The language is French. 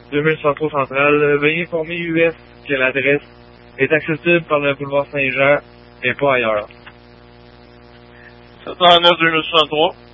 2063 Centrale. Veuillez informer US que l'adresse est accessible par le boulevard Saint-Jean et pas ailleurs. 709 2063.